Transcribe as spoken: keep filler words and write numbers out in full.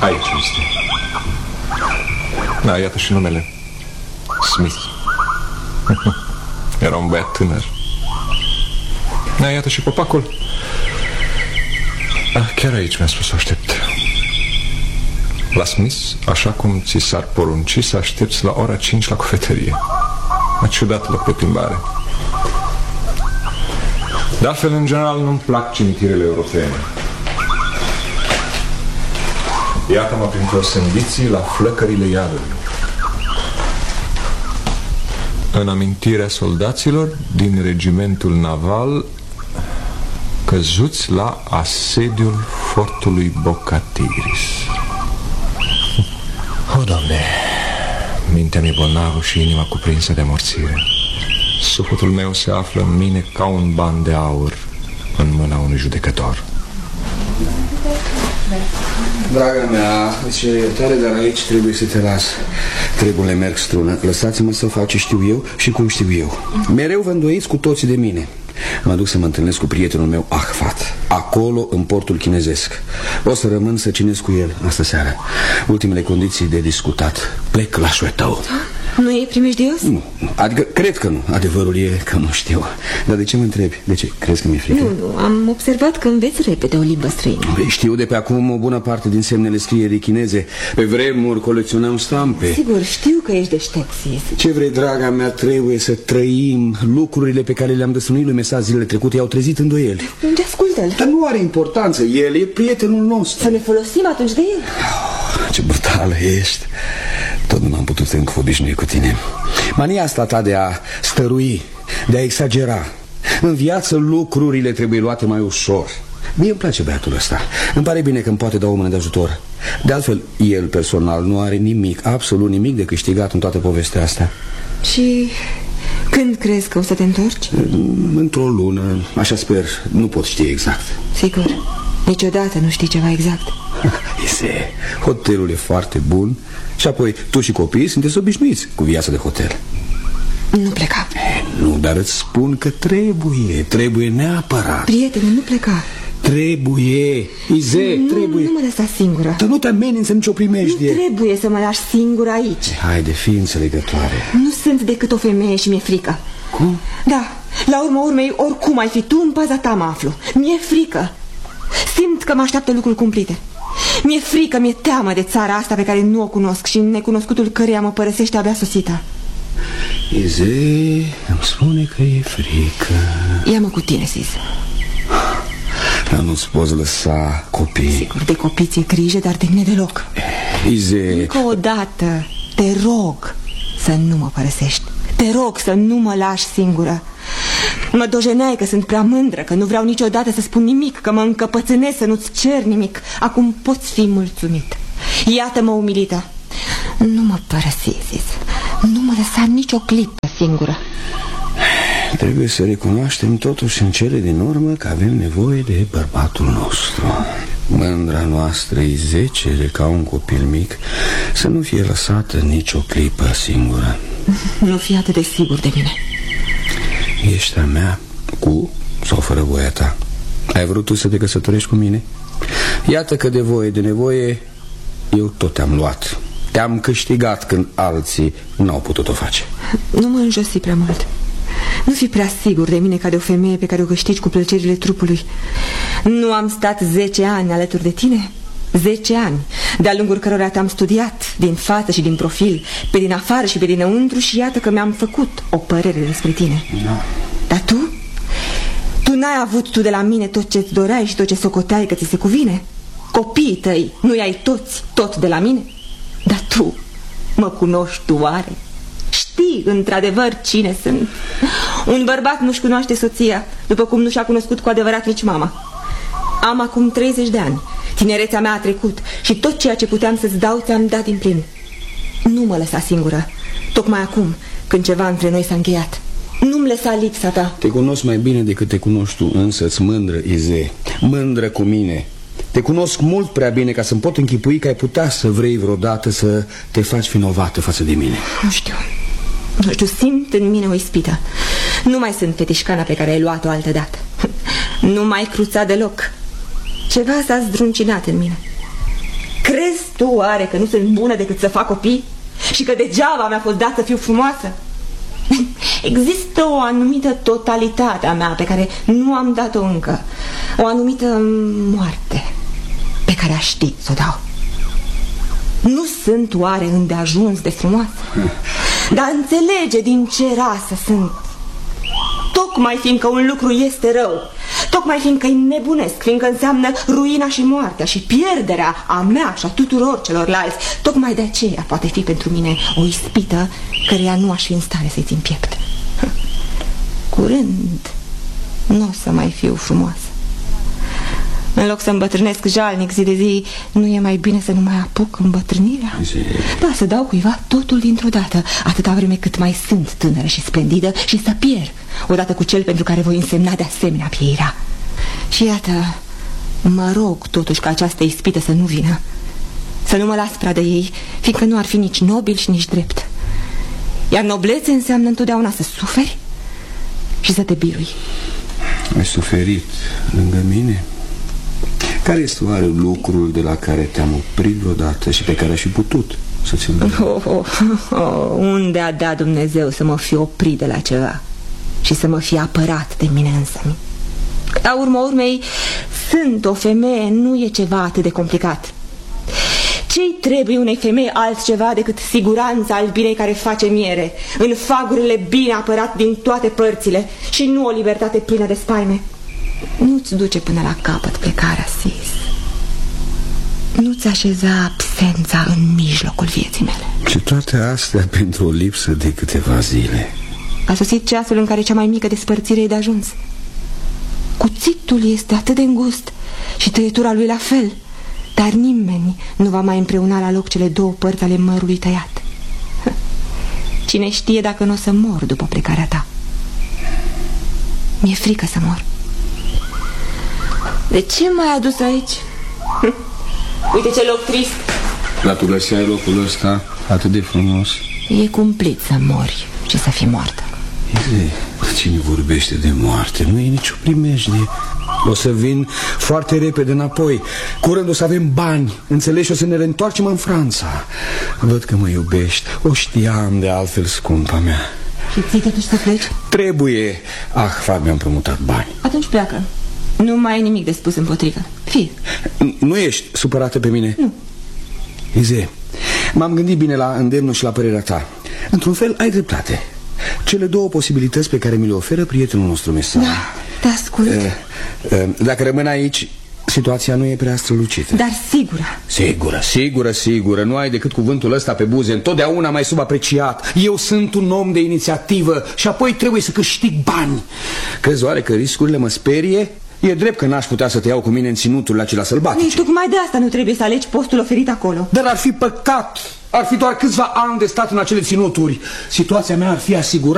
Aici este. Da, iată și numele. Smith. Era un băiat tânăr. Da, iată și copacul. Ah, chiar aici mi-a spus să aștept. La Smith, așa cum ți s-ar porunci să aștepți la ora cinci la cofetărie. A ciudat loc de plimbare. De altfel, în general, nu-mi plac cimitirele europene. Iată-mă printre sândiții la flăcările iadului, în amintirea soldaților din regimentul naval căzuți la asediul fortului Bocatiris. O, Doamne, mintea mi-e bolnavă și inima cuprinsă de amorțire. Sufletul meu se află în mine ca un ban de aur în mâna unui judecător. Draga mea, îți cer iertare, dar aici trebuie să te las. Treburile merg strună. Lăsați-mă să fac ce știu eu și cum știu eu. Mereu vă îndoiți cu toții de mine. Mă duc să mă întâlnesc cu prietenul meu Ahfat, acolo în portul chinezesc. O să rămân să cinesc cu el astă seară. Ultimele condiții de discutat. Plec la șuetău. Nu e primejdios? Nu, nu, adică cred că nu. Adevărul e că nu știu. Dar de ce mă întrebi? De ce? Crezi că mi-e frică? Nu, nu, am observat că înveți repede o limbă străină. Știu de pe acum o bună parte din semnele scrierii chineze. Pe vremuri colecționam stampe. Sigur, știu că ești deștept, Sis. Ce vrei, draga mea, trebuie să trăim. Lucrurile pe care le-am dăsănuit lui mesaj zilele trecute i-au trezit îndoieli. Unde ascultă-l? Dar nu are importanță, el e prietenul nostru. Să ne folosim atunci de el. Oh, ce brutală ești. Tot nu m-am putut încă obișnui cu tine. Mania asta ta de a stărui, de a exagera. În viață lucrurile trebuie luate mai ușor. Mie îmi place băiatul ăsta. Îmi pare bine că îmi poate da o mână de ajutor. De altfel, el personal nu are nimic, absolut nimic de câștigat în toată povestea asta. Și când crezi că o să te întorci? Într-o lună, așa sper. Nu pot ști exact. Sigur, niciodată nu știi ceva exact. Ise, hotelul e foarte bun. Și apoi tu și copiii sunteți obișnuiți cu viața de hotel. Nu pleca. E, Nu, dar îți spun că trebuie. Trebuie neapărat. Prietene, nu pleca. Trebuie, Ize, nu, trebuie. Nu mă lăsa singură. Dar nu te amenință nicio primejdie. Nu trebuie să mă lași singură aici. Haide, fii înțelegătoare. Nu sunt decât o femeie și mi-e frică. Cum? Da, la urma urmei, oricum ai fi tu, în paza ta mă aflu. Mi-e frică. Simt că mă așteaptă lucruri cumplite. Mi-e frică, mi-e teamă de țara asta pe care nu o cunosc și necunoscutul căreia mă părăsește abia sosită. Ize, îmi spune că e frică. Ia-mă cu tine, Sis. Dar nu-ți poți lăsa copii. Sigur, de copii ți-e grijă, dar de mine deloc. Ize, încă o dată, te rog să nu mă părăsești. Te rog să nu mă lași singură. Mă dojeneai că sunt prea mândră, că nu vreau niciodată să spun nimic, că mă încăpățânez să nu-ți cer nimic. Acum poți fi mulțumit. Iată-mă umilită. Nu mă părăsi, Sis. Nu mă lăsa nicio clipă singură. trebuie să recunoaștem totuși în cele din urmă că avem nevoie de bărbatul nostru. Mândra noastră Ize cere ca un copil mic să nu fie lăsată nicio clipă singură. Nu fi atât de sigur de mine. Ești a mea, cu sau fără voia ta. Ai vrut tu să te căsătorești cu mine? Iată că de voie, de nevoie, eu tot te-am luat. Te-am câștigat când alții n-au putut o face. Nu mă înjosi prea mult. Nu fi prea sigur de mine ca de o femeie pe care o câștigi cu plăcerile trupului. Nu am stat zece ani alături de tine? Zece ani, de-a lungul cărora te-am studiat, din față și din profil, pe din afară și pe dinăuntru, și iată că mi-am făcut o părere despre tine. No. Dar tu? Tu n-ai avut tu de la mine tot ce-ți doreai și tot ce socoteai că ți se cuvine? Copiii tăi nu i-ai toți tot de la mine? Dar tu mă cunoști tu oare? Știi într-adevăr cine sunt? Un bărbat nu-și cunoaște soția, după cum nu și-a cunoscut cu adevărat nici mama. Am acum treizeci de ani. Tinerețea mea a trecut și tot ceea ce puteam să-ți dau ți-am dat din plin. Nu mă lăsa singură, tocmai acum, când ceva între noi s-a încheiat. Nu-mi lăsa lipsa ta. Te cunosc mai bine decât te cunoști tu însă-ți, mândră Ize. Mândră cu mine. Te cunosc mult prea bine ca să-mi pot închipui că ai putea să vrei vreodată să te faci vinovată față de mine. Nu știu. Nu știu, simt în mine o ispită. Nu mai sunt fetișcana pe care ai luat-o altădată. Nu mai cruța deloc. Ceva s-a zdruncinat în mine. Crezi tu oare că nu sunt bună decât să fac copii? Și că degeaba mi-a fost dat să fiu frumoasă? Există o anumită totalitate a mea pe care nu am dat-o încă. O anumită moarte pe care aș ști să o dau. Nu sunt oare îndeajuns de frumoasă? Dar înțelege din ce rasă sunt. Tocmai fiindcă un lucru este rău, tocmai fiindcă îi nebunesc, fiindcă înseamnă ruina și moartea și pierderea a mea și a tuturor celorlalți, tocmai de aceea poate fi pentru mine o ispită căreia nu aș fi în stare să-i țin piept. Curând nu o să mai fiu frumoasă. În loc să îmbătrânesc jalnic zi de zi, nu e mai bine să nu mai apuc îmbătrânirea? Da, să dau cuiva totul dintr-o dată, atâta vreme cât mai sunt tânără și splendidă, și să pierd odată cu cel pentru care voi însemna de asemenea pieirea. Și iată, mă rog totuși ca această ispită să nu vină, să nu mă las pradă ei, fiindcă nu ar fi nici nobil și nici drept. Iar noblețe înseamnă întotdeauna să suferi și să te birui. Ai suferit lângă mine? Care este oare lucrul de la care te-am oprit vreodată și pe care aș fi putut să ți-l dau? Oh, oh, oh, unde a dat Dumnezeu să mă fi oprit de la ceva și să mă fi apărat de mine însămi? La urma urmei, sunt o femeie, nu e ceva atât de complicat. Ce-i trebuie unei femei altceva decât siguranța albinei care face miere, în fagurile bine apărat din toate părțile, și nu o libertate plină de spaime? Nu-ți duce până la capăt plecarea, Sis. Nu-ți așeza absența în mijlocul vieții mele. Și toate astea pentru o lipsă de câteva zile. A sosit ceasul în care cea mai mică despărțire e de ajuns. Cuțitul este atât de îngust și tăietura lui la fel, dar nimeni nu va mai împreuna la loc cele două părți ale mărului tăiat. Cine știe dacă nu o să mor după plecarea ta. Mi-e frică să mor. De ce m-ai adus aici? Uite ce loc trist. Dar tu găseai locul ăsta atât de frumos. E cumplit să mori și să fii moartă. Ize, cine vorbește de moarte? Nu e nicio primejdie. O să vin foarte repede înapoi. Curând o să avem bani, înțelegi, și o să ne reîntoarcem în Franța. Văd că mă iubești. O știam de altfel, scumpa mea. Și ții totuși să pleci? Trebuie. Ah, Fabi, mi-am împrumutat bani. Atunci pleacă. Nu mai ai nimic de spus împotrivă. Fie. Nu ești supărată pe mine? Nu. Ize, m-am gândit bine la îndemnul și la părerea ta. Într-un fel ai dreptate. Cele două posibilități pe care mi le oferă prietenul nostru mesaj. Da, te ascult. uh, uh, Dacă rămân aici, situația nu e prea strălucită. Dar sigură. Sigură, sigură, sigură. Nu ai decât cuvântul ăsta pe buze. Întotdeauna mai subapreciat. Eu sunt un om de inițiativă și apoi trebuie să câștig bani. Crezi oare că riscurile mă sperie? E drept că n-aș putea să te iau cu mine în ținutul acelea sălbatice. Nici tocmai de asta nu trebuie să alegi postul oferit acolo. Dar ar fi păcat. Ar fi doar câțiva ani de stat în acele ținuturi. Situația mea ar fi asigurată.